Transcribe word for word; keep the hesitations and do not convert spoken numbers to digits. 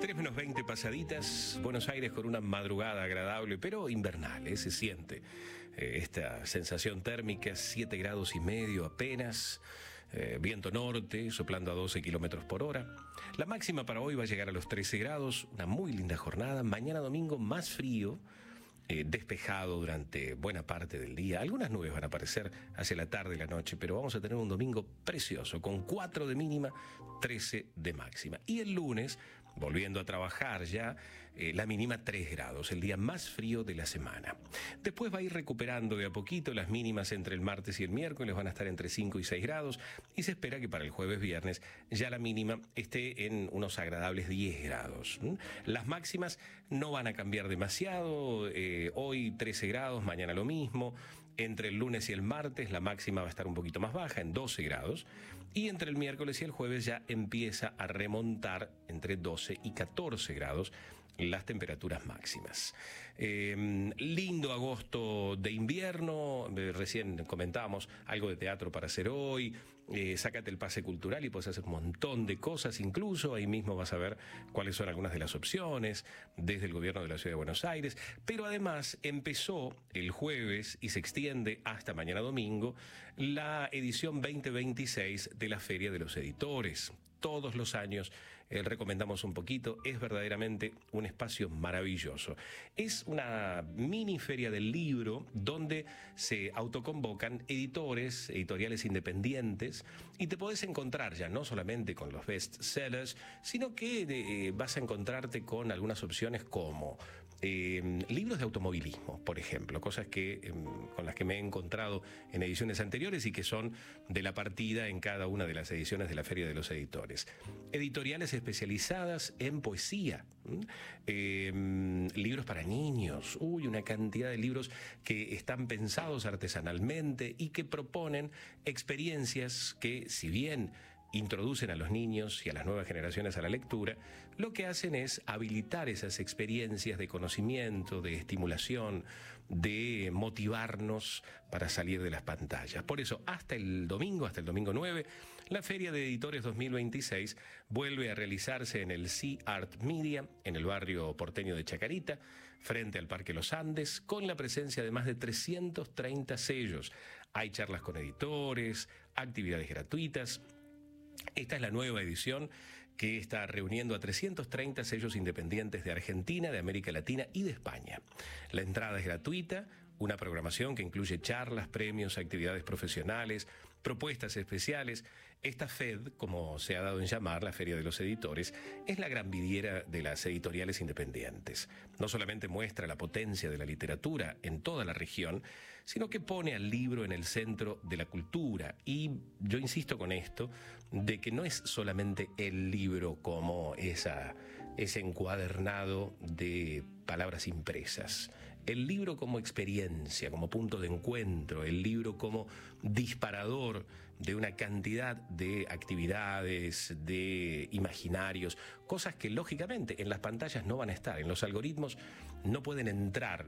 tres menos veinte pasaditas, Buenos Aires con una madrugada agradable, pero invernal, ¿eh? Se siente eh, esta sensación térmica, siete grados y medio apenas, eh, viento norte, soplando a doce kilómetros por hora. La máxima para hoy va a llegar a los trece grados, una muy linda jornada. Mañana domingo más frío, Eh, despejado durante buena parte del día. Algunas nubes van a aparecer hacia la tarde y la noche, pero vamos a tener un domingo precioso, con cuatro de mínima, trece de máxima. Y el lunes, volviendo a trabajar ya, eh, la mínima tres grados, el día más frío de la semana. Después va a ir recuperando de a poquito, las mínimas entre el martes y el miércoles van a estar entre cinco y seis grados, y se espera que para el jueves viernes ya la mínima esté en unos agradables diez grados. ¿Mm? Las máximas no van a cambiar demasiado, eh, hoy trece grados, mañana lo mismo. Entre el lunes y el martes la máxima va a estar un poquito más baja, en doce grados. Y entre el miércoles y el jueves ya empieza a remontar entre doce y catorce grados las temperaturas máximas. Eh, lindo agosto de invierno, eh, recién comentábamos algo de teatro para hacer hoy, eh, sácate el pase cultural y puedes hacer un montón de cosas, incluso ahí mismo vas a ver cuáles son algunas de las opciones desde el gobierno de la Ciudad de Buenos Aires, pero además empezó el jueves y se extiende hasta mañana domingo la edición veinte veintiséis de la Feria de los Editores. Todos los años eh, recomendamos un poquito, es verdaderamente un espacio maravilloso. Es una mini feria del libro donde se autoconvocan editores, editoriales independientes, y te podés encontrar ya no solamente con los best sellers, sino que eh, vas a encontrarte con algunas opciones como eh, libros de automovilismo, por ejemplo, cosas que eh, con las que me he encontrado en ediciones anteriores y que son de la partida en cada una de las ediciones de la Feria de los Editores. Editoriales especializadas en poesía, eh, libros para niños, uy, una cantidad de libros que están pensados artesanalmente y que proponen experiencias que, si bien introducen a los niños y a las nuevas generaciones a la lectura, lo que hacen es habilitar esas experiencias de conocimiento, de estimulación, de motivarnos para salir de las pantallas. Por eso, hasta el domingo, hasta el domingo nueve, la Feria de Editores dos mil veintiséis vuelve a realizarse en el Sea Art Media, en el barrio porteño de Chacarita, frente al Parque Los Andes, con la presencia de más de trescientos treinta sellos. Hay charlas con editores, actividades gratuitas. Esta es la nueva edición que está reuniendo a trescientos treinta sellos independientes de Argentina, de América Latina y de España. La entrada es gratuita, una programación que incluye charlas, premios, actividades profesionales, propuestas especiales. Esta FED, como se ha dado en llamar, la Feria de los Editores, es la gran vidriera de las editoriales independientes. No solamente muestra la potencia de la literatura en toda la región, sino que pone al libro en el centro de la cultura. Y yo insisto con esto, de que no es solamente el libro como esa, ese encuadernado de palabras impresas. El libro como experiencia, como punto de encuentro, el libro como disparador de una cantidad de actividades, de imaginarios, cosas que lógicamente en las pantallas no van a estar, en los algoritmos no pueden entrar